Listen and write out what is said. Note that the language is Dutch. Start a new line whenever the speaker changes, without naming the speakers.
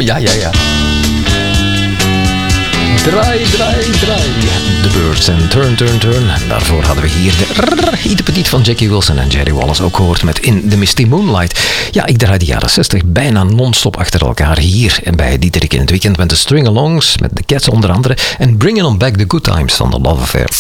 Ja. Draai. The Birds en Turn. En daarvoor hadden we hier de Ieder Petit van Jackie Wilson en Jerry Wallace ook gehoord met In the Misty Moonlight. Ja, ik draai de jaren 60 bijna non-stop achter elkaar hier en bij Dieterik in het weekend met de String-alongs, met de Cats onder andere en Bringing On Back the Good Times van The Love Affair.